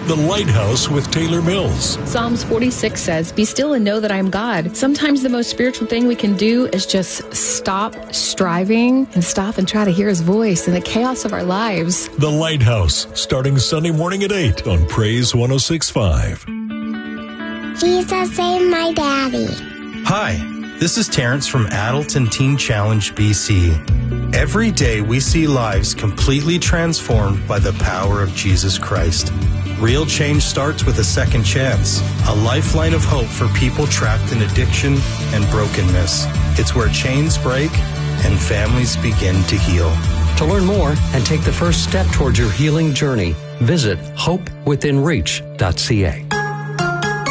The Lighthouse with Taylor Mills. Psalms 46 says, "Be still and know that I am God." Sometimes the most spiritual thing we can do is just stop striving and stop and try to hear his voice in the chaos of our lives. The Lighthouse, starting Sunday morning at 8 on Praise 106.5. Jesus saved my daddy. Hi, this is Terrence from Adult Teen Challenge BC. Every day we see lives completely transformed by the power of Jesus Christ. Real change starts with a second chance, a lifeline of hope for people trapped in addiction and brokenness. It's where chains break and families begin to heal. To learn more and take the first step towards your healing journey, visit hopewithinreach.ca.